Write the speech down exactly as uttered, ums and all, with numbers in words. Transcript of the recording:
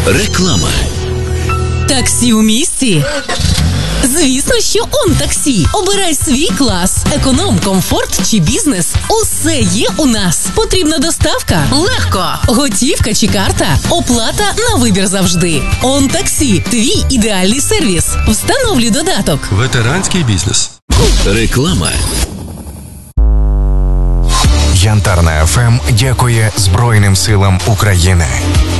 Реклама. Таксі у місті? Звісно, що Он Таксі. Обирай свій клас. Економ, комфорт чи бізнес. Усе є у нас. Потрібна доставка? Легко. Готівка чи карта? Оплата на вибір завжди. Он Таксі. Твій ідеальний сервіс. Встановлюй додаток. Ветеранський бізнес. Реклама. Янтарна еф ем дякує Збройним силам України.